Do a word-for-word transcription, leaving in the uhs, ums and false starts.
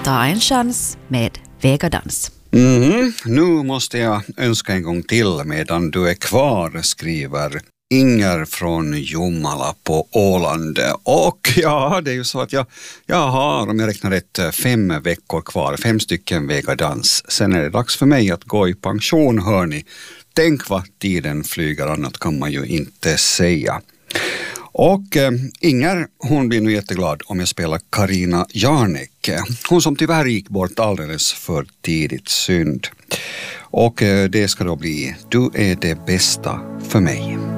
ta en chans med Vegadans. Mm, nu måste jag önska en gång till medan du är kvar, skriver Inger från Jomala på Åland. Och ja, det är ju så att jag, jag har, om jag räknar rätt, fem veckor kvar, fem stycken Vegadans. Sen är det dags för mig att gå i pension, hörni. Tänk vad tiden flyger, annat kan man ju inte säga. Och eh, Inger, hon blir nu jätteglad om jag spelar Carina Jarnek. Hon som tyvärr gick bort alldeles för tidigt, synd. Och eh, det ska då bli Du är det bästa för mig.